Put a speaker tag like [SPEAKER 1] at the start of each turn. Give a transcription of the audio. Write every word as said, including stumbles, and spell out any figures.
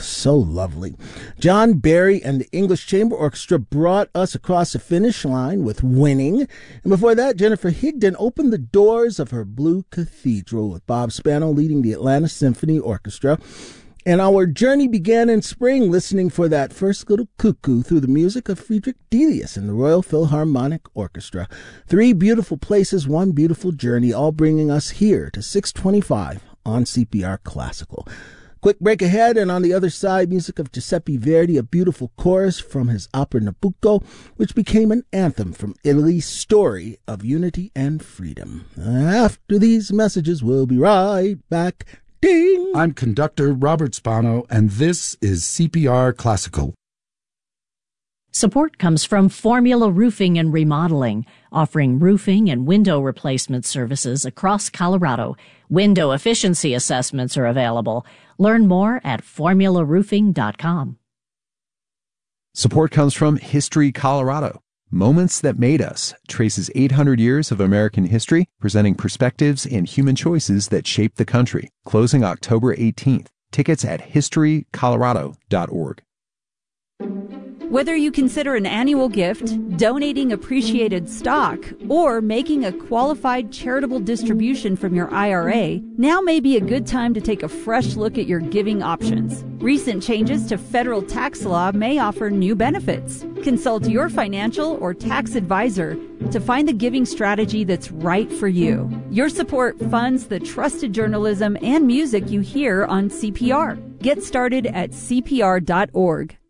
[SPEAKER 1] so lovely. John Barry and the English Chamber Orchestra brought us across the finish line with Winning. And before that, Jennifer Higdon opened the doors of her Blue Cathedral with Bob Spano leading the Atlanta Symphony Orchestra. And our journey began in spring, listening for that first little cuckoo through the music of Friedrich Delius and the Royal Philharmonic Orchestra. Three beautiful places, one beautiful journey, all bringing us here to six twenty-five on C P R Classical. Quick break ahead, and on the other side, music of Giuseppe Verdi, a beautiful chorus from his opera Nabucco, which became an anthem from Italy's story of unity and freedom. After these messages, we'll be right back. Ding!
[SPEAKER 2] I'm conductor Robert Spano, and this is C P R Classical.
[SPEAKER 3] Support comes from Formula Roofing and Remodeling, offering roofing and window replacement services across Colorado. Window efficiency assessments are available. Learn more at formula roofing dot com.
[SPEAKER 4] Support comes from History Colorado. Moments That Made Us traces eight hundred years of American history, presenting perspectives and human choices that shaped the country. Closing October eighteenth. Tickets at history colorado dot org.
[SPEAKER 5] Whether you consider an annual gift, donating appreciated stock, or making a qualified charitable distribution from your I R A, now may be a good time to take a fresh look at your giving options. Recent changes to federal tax law may offer new benefits. Consult your financial or tax advisor to find the giving strategy that's right for you. Your support funds the trusted journalism and music you hear on C P R. Get started at C P R dot org.